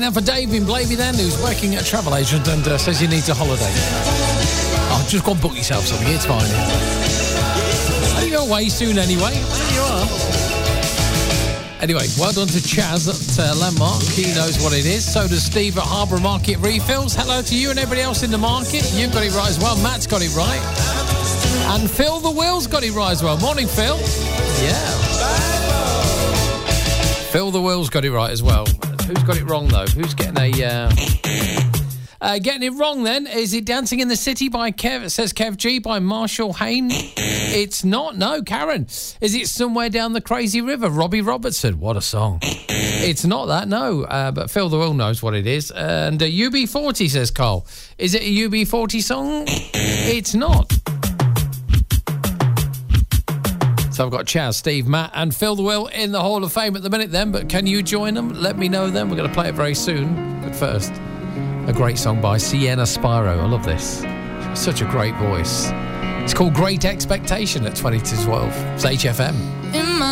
now for Dave in Blaby then, who's working at a travel agent and says he needs a holiday. Oh, just go and book yourself something, it's fine. You're away soon anyway. There you are. Anyway, well done to Chaz at Landmark. He knows what it is. So does Steve at Harbour Market Refills. Hello to you and everybody else in the market. You've got it right as well. Matt's got it right. And Phil the Will's got it right as well. Morning, Phil. Yeah. Phil the Will's got it right as well. Who's got it wrong, though? Who's getting getting it wrong, then? Is it Dancing in the City by Kev? It says Kev G by Marshall Hayne. It's not. No, Karen. Is it Somewhere Down the Crazy River? Robbie Robertson. What a song. It's not that, no. But Phil the Will knows what it is. And UB40, says Carl. Is it a UB40 song? It's not. So I've got Chaz, Steve, Matt and Phil the Will in the Hall of Fame at the minute then, but can you join them? Let me know then. We're going to play it very soon. But first, a great song by Sienna Spiro. I love this. Such a great voice. It's called Great Expectation at 20 to 12. It's HFM. In my